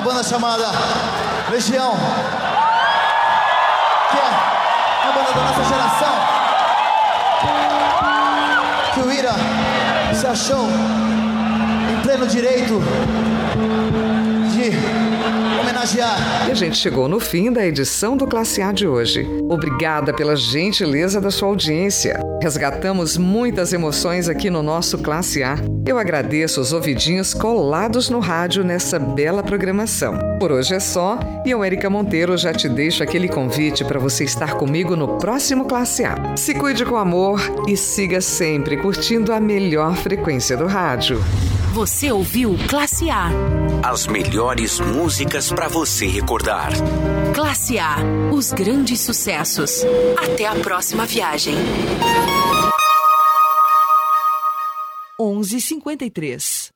banda chamada Legião, que é uma banda da nossa geração, que o Ira se achou em pleno direito de homenagear. E a gente chegou no fim da edição do Classe A de hoje. Obrigada pela gentileza da sua audiência. Resgatamos muitas emoções aqui no nosso Classe A. Eu agradeço os ouvidinhos colados no rádio nessa bela programação. Por hoje é só, e eu, Érica Monteiro, já te deixo aquele convite para você estar comigo no próximo Classe A. Se cuide com amor e siga sempre curtindo a melhor frequência do rádio. Você ouviu Classe A. As melhores músicas para você recordar. Classe A, os grandes sucessos. Até a próxima viagem. 11h53.